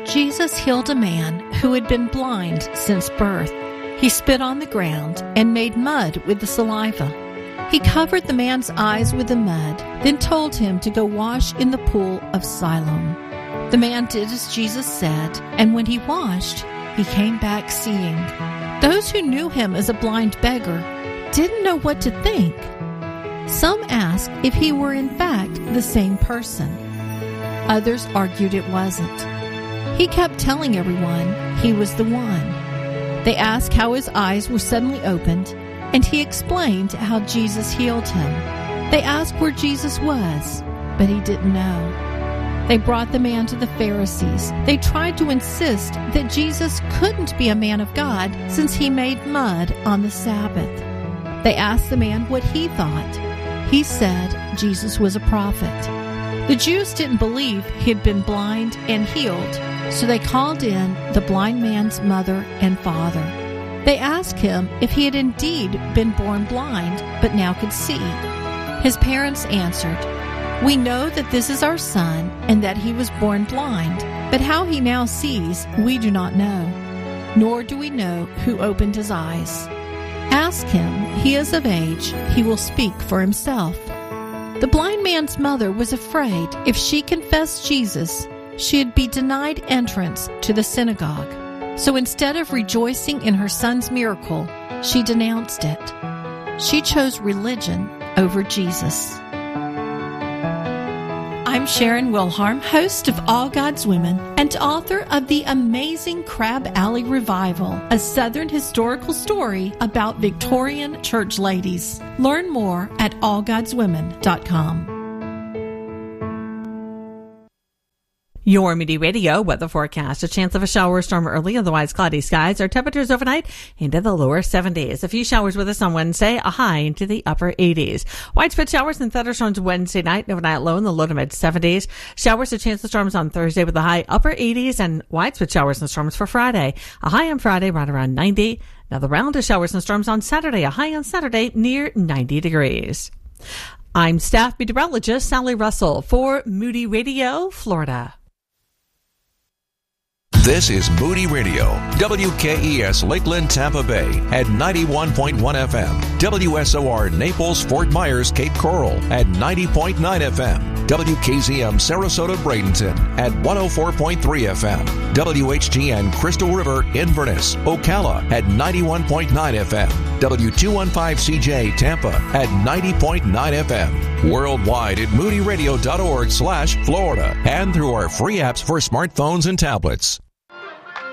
Jesus healed a man who had been blind since birth. He spit on the ground and made mud with the saliva. He covered the man's eyes with the mud, then told him to go wash in the pool of Siloam. The man did as Jesus said, and when he washed, he came back seeing. Those who knew him as a blind beggar didn't know what to think. Some asked if he were in fact the same person. Others argued it wasn't. He kept telling everyone he was the one. They asked how his eyes were suddenly opened, and he explained how Jesus healed him. They asked where Jesus was, but he didn't know. They brought the man to the Pharisees. They tried to insist that Jesus couldn't be a man of God since he made mud on the Sabbath. They asked the man what he thought. He said Jesus was a prophet. The Jews didn't believe he had been blind and healed, so they called in the blind man's mother and father. They asked him if he had indeed been born blind, but now could see. His parents answered, "We know that this is our son and that he was born blind, but how he now sees we do not know, nor do we know who opened his eyes. Ask him, he is of age, he will speak for himself." The blind man's mother was afraid if she confessed Jesus, she'd be denied entrance to the synagogue. So instead of rejoicing in her son's miracle, she denounced it. She chose religion over Jesus. I'm Sharon Wilharm, host of All God's Women and author of the amazing Crab Alley Revival, a Southern historical story about Victorian church ladies. Learn more at allgodswomen.com. Your Moody Radio weather forecast. A chance of a shower or storm early, otherwise cloudy skies. Our temperatures overnight into the lower 70s. A few showers with us on Wednesday, a high into the upper 80s. Widespread showers and thunderstorms Wednesday night, an overnight low in the low to mid 70s. Showers or chance of storms on Thursday with a high upper 80s, and widespread showers and storms for Friday. A high on Friday right around 90. Another round of showers and storms on Saturday, a high on Saturday near 90 degrees. I'm staff meteorologist Sally Russell for Moody Radio, Florida. This is Moody Radio, WKES Lakeland, Tampa Bay at 91.1 FM, WSOR Naples, Fort Myers, Cape Coral at 90.9 FM, WKZM Sarasota, Bradenton at 104.3 FM, WHTN Crystal River, Inverness, Ocala at 91.9 FM, W215CJ Tampa at 90.9 FM, worldwide at moodyradio.org/Florida, and through our free apps for smartphones and tablets.